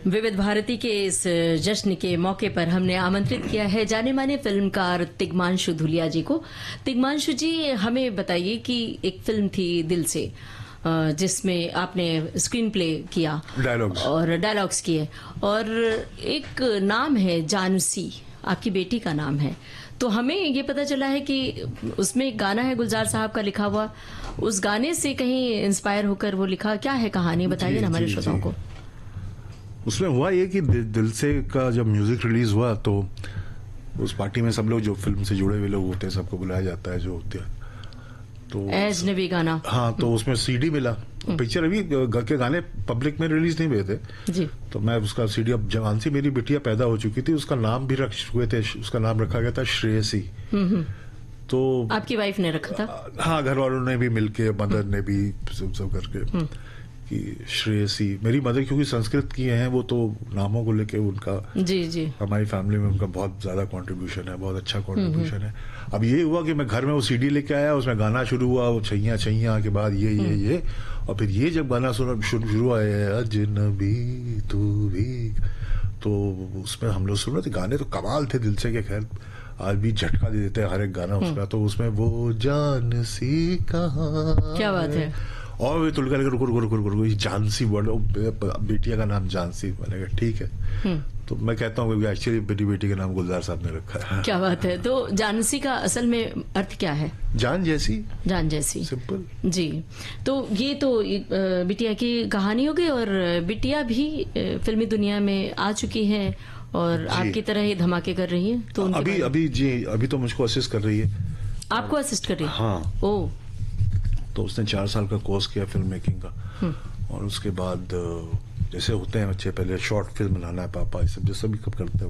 विविध भारती के इस जश्न के मौके पर हमने आमंत्रित किया है जाने माने फिल्मकार तिग्मांशु धूलिया जी को। तिग्मांशु जी, हमें बताइए कि एक फिल्म थी दिल से, जिसमें आपने स्क्रीन प्ले किया, डायलॉग्स किए, और एक नाम है जानसी, आपकी बेटी का नाम है। तो हमें ये पता चला है कि उसमें एक गाना है गुलजार साहब का लिखा हुआ, उस गाने से कहीं इंस्पायर होकर वो लिखा, क्या है कहानी, बताइए ना हमारे श्रोताओं को। उसमें हुआ ये कि दिल से का जब म्यूजिक रिलीज हुआ तो उस पार्टी में सब लोग जो फिल्म से जुड़े हुए लोग होते हैं सबको बुलाया जाता है जो होते हैं, तो अजनबी गाना, हाँ, तो उसमें सीडी मिला। पिक्चर अभी घर के गाने पब्लिक में रिलीज नहीं हुए थे जी, तो मैं उसका सीडी, अब जवान सी मेरी बिटिया पैदा हो चुकी थी, उसका नाम भी रख हुए थे, उसका नाम रखा गया था श्रेयसी। तो आपकी वाइफ ने रखा था? हाँ, घर वालों ने भी मिलके, मदर ने भी सब करके कि श्रेयसी। मेरी मदर क्योंकि संस्कृत की हैं, वो तो नामों को लेके उनका जी हमारी फैमिली में उनका बहुत ज्यादा कंट्रीब्यूशन है, बहुत अच्छा कंट्रीब्यूशन है। अब ये हुआ कि मैं घर में वो सीडी लेके आया, उसमें गाना शुरू हुआ, वो छैया छैया के बाद ये और फिर ये जब गाना सुना शुरू हुआ अजनबी तू भी, तो उसमें हम लोग सुन रहे थे, गाने तो कमाल थे दिल से के, खैर आज भी झटका दे देते हैं हर एक गाना उसका। तो उसमें वो जान सी कहाँ, क्या बात है, और वे तुलका लेकर जानसी वर्ड, बेटिया का नाम जानसी, मैंने कहा ठीक है। तो मैं कहता हूँ एक्चुअली मेरी बेटी का नाम गुलजार साहब ने रखा है। क्या बात है। तो जानसी का असल में अर्थ क्या है? जान जैसी, जान जैसी, सिंपल जी। तो ये तो बिटिया की कहानी हो गई, और बिटिया भी फिल्मी दुनिया में आ चुकी है और आपकी तरह ही धमाके कर रही है। तो अभी तो मुझको असिस्ट कर रही है। आपको असिस्ट कर रही है? हाँ। ओ, तो उसने 4 साल का कोर्स किया फिल्म मेकिंग का, और उसके बाद जैसे होते हैं बच्चे, पहले शॉर्ट फिल्म बनाना है पापा, ये सब जैसा भी कब करते हैं